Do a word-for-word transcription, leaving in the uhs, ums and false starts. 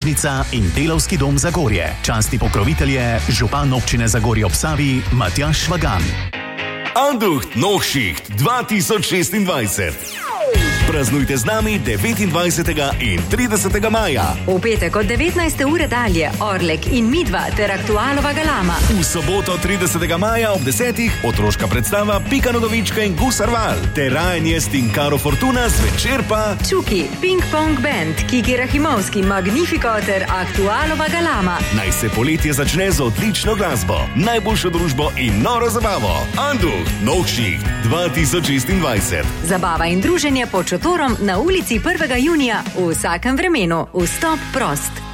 knjižnica in Delavski dom Zagorje. Častni pokrovitelj je župan občine Zagorje ob Savi Matjaž Švagan. Anducht Novšicht dva tisoč šestindvajset. Praznujte z nami devetindvajsetega in tridesetega maja. V petek od devetnajste ure dalje Orlek in Midva ter Aktualova galama. V soboto tridesetega maja ob desetih otroška predstava Pika Nogavička in Gusar Val. Ter Ryan Jest in Karo Fortuna, zvečer pa Čuki, Ping Pong Band, Kiki Rahimovski, Magnifico ter Aktualova galama. Naj se poletje začne z odlično glasbo, najboljšo družbo in noro zabavo. Anducht Novšicht dva tisoč šestindvajset. Zabava in druženje pod šotorom na ulici prvega junija v vsakem vremenu. Vstop prost.